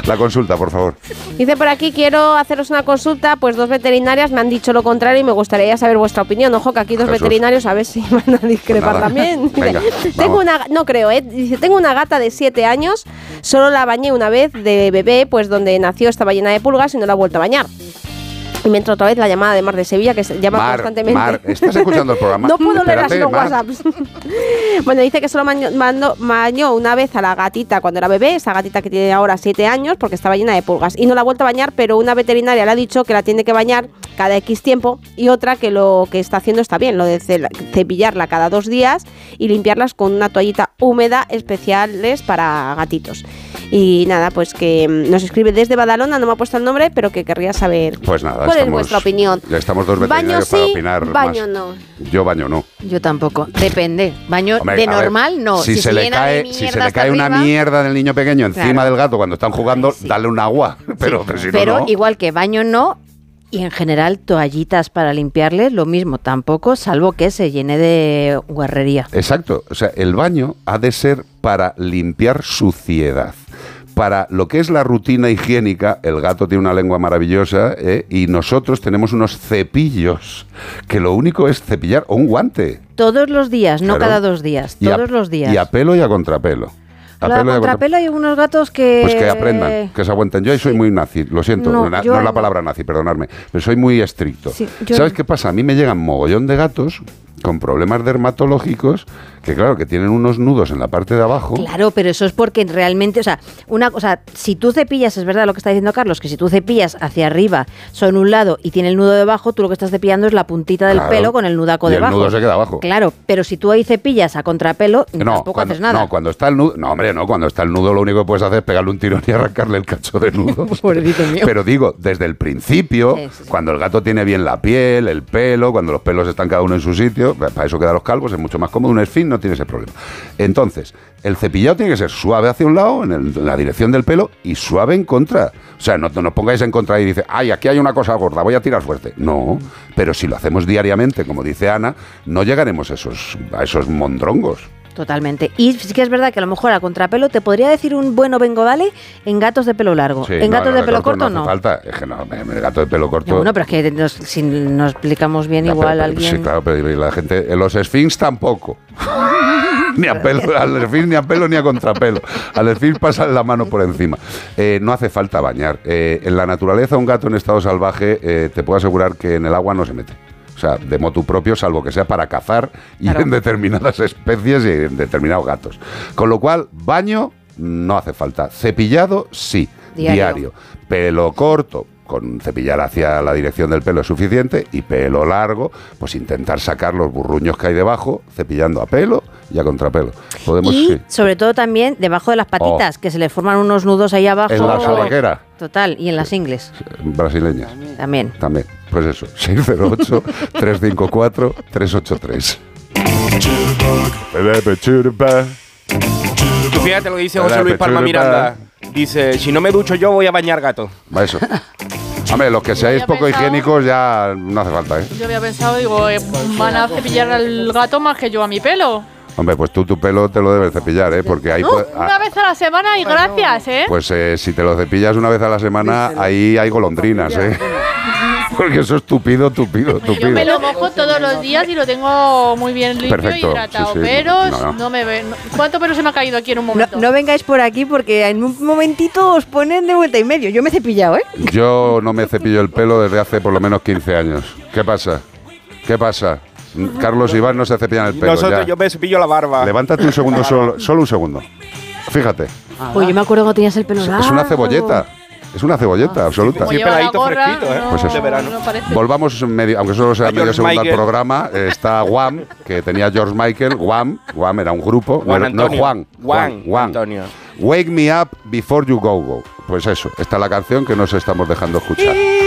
La consulta, por favor. Dice por aquí, quiero haceros una consulta, pues 2 veterinarias me han dicho lo contrario y me gustaría saber vuestra opinión. Ojo que aquí 2 Jesús. veterinarios a ver si van a discrepar Pues nada. también. Venga, tengo no creo, dice, tengo una gata de 7 años, solo la bañé una vez de bebé, pues donde nació estaba llena de pulgas y no la he vuelto a bañar. Y me entra otra vez la llamada de Mar de Sevilla, que se llama constantemente. Mar, ¿estás escuchando el programa? No puedo leer así los Mar. WhatsApps. Bueno, dice que solo bañó una vez a la gatita cuando era bebé, esa gatita que tiene ahora 7 años, porque estaba llena de pulgas. Y no la ha vuelto a bañar, pero una veterinaria le ha dicho que la tiene que bañar cada X tiempo, y otra que lo que está haciendo está bien, lo de cepillarla cada 2 días y limpiarlas con una toallita húmeda especiales para gatitos. Y nada, pues que nos escribe desde Badalona, no me ha puesto el nombre, pero que querría saber Pues nada, cuál es vuestra opinión. Ya estamos 2 veterinarios Baño para sí, opinar baño más. no. Yo baño no. Yo tampoco. Depende. Baño Hombre, de a ver, normal, no. Si se le llena cae, de si se mierda le hasta cae una arriba, mierda del niño pequeño encima Claro. del gato cuando están jugando, Sí. dale un agua. Pero si no, Pero no. igual que baño no. Y en general toallitas para limpiarles, lo mismo, tampoco, salvo que se llene de guarrería. Exacto. O sea, el baño ha de ser para limpiar suciedad. Para lo que es la rutina higiénica, el gato tiene una lengua maravillosa, y nosotros tenemos unos cepillos que lo único es cepillar, o un guante. Todos los días, no Claro. cada 2 días, Y a- todos los días. Y a pelo y a contrapelo. A La pelo y a contrapelo hay unos gatos que... Pues que aprendan, que se aguanten. Yo ahí soy muy nazi, lo siento, No, no, yo es la no. palabra nazi, perdonadme, pero soy muy estricto. Sí, yo ¿Sabes no. qué pasa? A mí me llegan mogollón de gatos con problemas dermatológicos que, claro, que tienen unos nudos en la parte de abajo. Claro, pero eso es porque realmente, o sea, una cosa, si tú cepillas, es verdad lo que está diciendo Carlos, que si tú cepillas hacia arriba, son un lado y tiene el nudo debajo, tú lo que estás cepillando es la puntita del Claro, pelo con el nudaco y debajo. el nudo se queda abajo. Claro, pero si tú ahí cepillas a contrapelo, No, tampoco haces nada. No, cuando está el nudo, no, hombre, no, cuando está el nudo lo único que puedes hacer es pegarle un tirón y arrancarle el cacho de nudo. Pobrecito mío. Pero digo, desde el principio, Sí. cuando el gato tiene bien la piel, el pelo, cuando los pelos están cada uno en su sitio, para eso quedan los calvos, es mucho más cómodo, un esfínter no tiene ese problema. Entonces, el cepillado tiene que ser suave hacia un lado, en la dirección del pelo, y suave en contra. O sea, no nos pongáis en contra y dice, ay, aquí hay una cosa gorda, voy a tirar fuerte. No, pero si lo hacemos diariamente, como dice Ana, no llegaremos a esos mondrongos. Totalmente. Y sí que es verdad que a lo mejor a contrapelo te podría decir un bueno vengo vale en gatos de pelo largo. Sí, en gatos de pelo corto no no. hace falta. Es que no, el gato de pelo corto... No, bueno, pero es que si nos explicamos bien, Ya, igual pero, alguien... Sí, claro, pero la gente... Los Sphinx tampoco. Ni a pelo, al Sphinx ni a pelo ni a contrapelo. Al Sphinx pasa la mano por encima. No hace falta bañar. En la naturaleza, un gato en estado salvaje, te puedo asegurar que en el agua no se mete. O sea, de motu propio, salvo que sea para cazar y Claro. en determinadas especies y en determinados gatos. Con lo cual, baño no hace falta. Cepillado, sí, diario. Pelo corto, con cepillar hacia la dirección del pelo es suficiente, y pelo largo, pues intentar sacar los burruños que hay debajo, cepillando a pelo y a contrapelo. Podemos, Y sí. sobre todo también debajo de las patitas, que se le forman unos nudos ahí abajo. En la sobaquera Total, y en las ingles brasileñas. también. También, pues eso, 608-354-383. Tú fíjate lo que dice José Luis Palma Miranda. Dice, si no me ducho yo voy a bañar gato. Va eso. Hombre, los que seáis había poco pensado- higiénicos ya no hace falta, ¿eh? Yo había pensado, digo, van a cepillar al gato más que yo a mi pelo. Hombre, pues tú tu pelo te lo debes cepillar, ¿eh? Porque ahí... Una vez a la semana y gracias, ¿eh? Pues si te lo cepillas una vez a la semana, ahí hay golondrinas, ¿eh? Porque eso es tupido. Yo me lo mojo todos los días y lo tengo muy bien limpio Perfecto, y hidratado. sí, sí. Pero No. no me ve. ¿Cuánto pelo se me ha caído aquí en un No, momento? no vengáis por aquí porque en un momentito os ponen de vuelta y medio. Yo me he cepillado, ¿eh? Yo no me cepillo el pelo desde hace por lo menos 15 años. ¿Qué pasa? Carlos y Iván no se cepillan el pelo. Nosotros, ya. yo me cepillo la barba. Levántate un segundo, solo un segundo. Fíjate, Pues yo me acuerdo cuando tenías el pelo largo. es una cebolleta. Es una cebolleta absoluta. Como Sí, lleva la peladito gorra, fresquito, ¿eh? no, Pues eso. De verano. no parece. Volvamos medio, aunque solo sea A medio George segundo al Michael. programa. Está Wham, que tenía George Michael. Wham era un grupo. Juan no Antonio. Juan. Antonio. Wake me up before you go. Pues eso, esta es la canción que nos estamos dejando escuchar.